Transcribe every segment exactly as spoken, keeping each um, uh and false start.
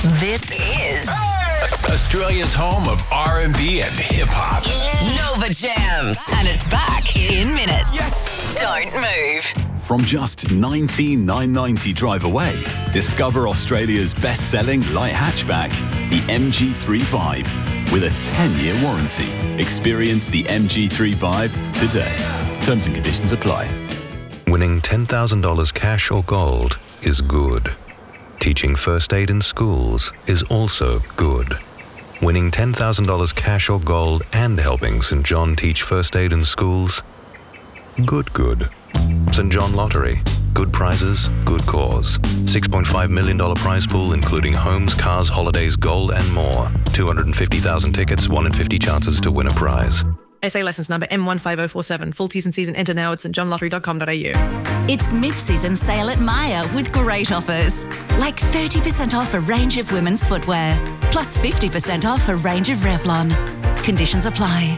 This is Australia's home of R and B and hip-hop. Nova Jams. And it's back in minutes. Yes! Don't move. From just nineteen thousand nine hundred ninety drive away, discover Australia's best-selling light hatchback, the M G three Vibe, with a ten-year warranty. Experience the M G three Vibe today. Terms and conditions apply. Winning ten thousand dollars cash or gold is good. Teaching first aid in schools is also good. Winning ten thousand dollars cash or gold and helping Saint John teach first aid in schools? Good, good. Saint John Lottery. Good prizes, good cause. six point five million dollars prize pool including homes, cars, holidays, gold and more. two hundred fifty thousand tickets, one in fifty chances to win a prize. S A licence number M one five oh four seven. Full T's and C's and enter now at st john lottery dot com dot a u. It's mid-season sale at Myer with great offers. Like thirty percent off a range of women's footwear. Plus fifty percent off a range of Revlon. Conditions apply.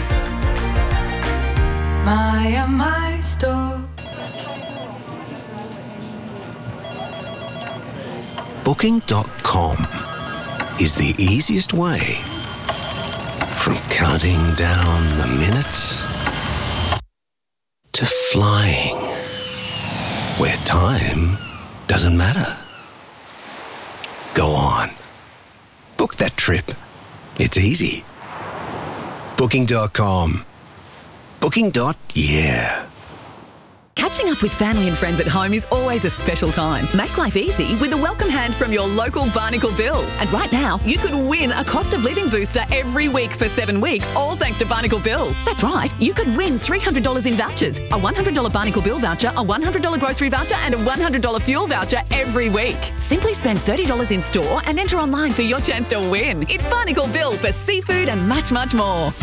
Myer, my store. Booking dot com is the easiest way. From counting down the minutes to flying, where time doesn't matter. Go on. Book that trip. It's easy. Booking dot com. Booking. Yeah. Catching up with family and friends at home is always a special time. Make life easy with a welcome hand from your local Barnacle Bill. And right now, you could win a cost of living booster every week for seven weeks, all thanks to Barnacle Bill. That's right, you could win three hundred dollars in vouchers, a one hundred dollars Barnacle Bill voucher, a one hundred dollars grocery voucher, and a one hundred dollars fuel voucher every week. Simply spend thirty dollars in store and enter online for your chance to win. It's Barnacle Bill for seafood and much, much more.